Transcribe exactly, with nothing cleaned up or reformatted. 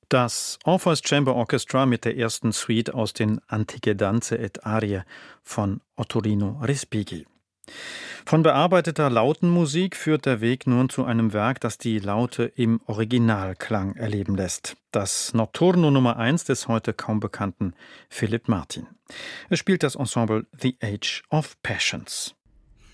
Das Orpheus Chamber Orchestra mit der ersten Suite aus den Antiche Danze et Arie von Ottorino Respighi. Von bearbeiteter Lautenmusik führt der Weg nun zu einem Werk, das die Laute im Originalklang erleben lässt. Das Notturno Nummer eins des heute kaum bekannten Philipp Martin. Es spielt das Ensemble The Age of Passions.